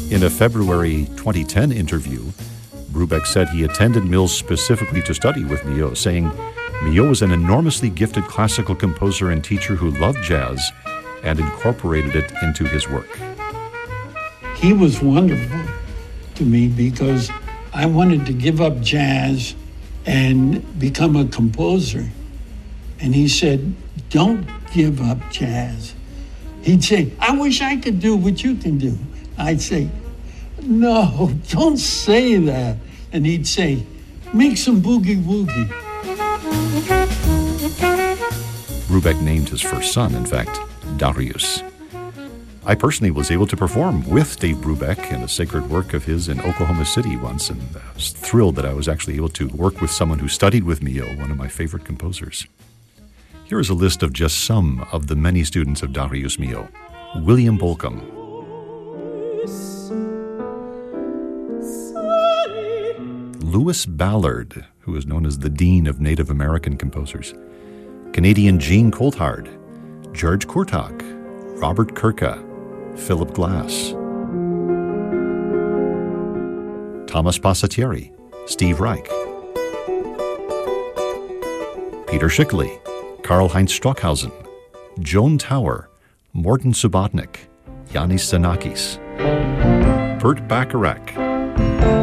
In a February 2010 interview, Brubeck said he attended Mills specifically to study with Milhaud, saying, "Milhaud was an enormously gifted classical composer and teacher who loved jazz and incorporated it into his work." He was wonderful to me because I wanted to give up jazz and become a composer. And he said, "Don't give up jazz." He'd say, "I wish I could do what you can do." I'd say, "No, don't say that." And he'd say, "Make some boogie woogie." Brubeck named his first son, in fact, Darius. I personally was able to perform with Dave Brubeck in a sacred work of his in Oklahoma City once, and I was thrilled that I was actually able to work with someone who studied with Milhaud, one of my favorite composers. Here is a list of just some of the many students of Darius Milhaud. William Bolcom, Louis Ballard, who is known as the Dean of Native American Composers, Canadian Jean Coulthard, George Kurtak, Robert Kirka, Philip Glass, Thomas Passatieri, Steve Reich, Peter Schickele, Karl-Heinz Stockhausen, Joan Tower, Morton Subotnick, Yanis Xenakis, Burt Bacharach,